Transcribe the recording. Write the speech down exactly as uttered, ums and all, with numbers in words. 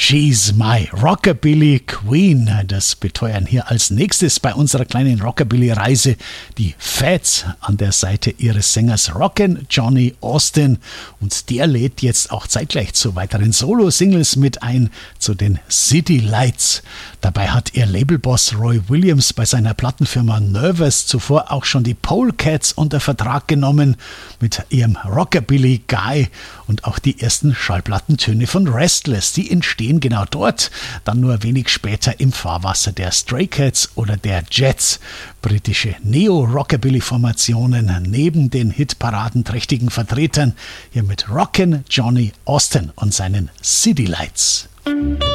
She's my Rockabilly Queen. Das beteuern hier als nächstes bei unserer kleinen Rockabilly-Reise die Fats an der Seite ihres Sängers Rockin' Johnny Austin. Und der lädt jetzt auch zeitgleich zu weiteren Solo-Singles mit ein, zu den City Lights. Dabei hat ihr Labelboss Roy Williams bei seiner Plattenfirma Nervous zuvor auch schon die Polecats unter Vertrag genommen mit ihrem Rockabilly Guy und auch die ersten Schallplattentöne von Restless, die entstehen genau dort, dann nur wenig später im Fahrwasser der Stray Cats oder der Jets. Britische Neo-Rockabilly-Formationen neben den hitparadenträchtigen Vertretern, hier mit Rockin' Johnny Austin und seinen City Lights.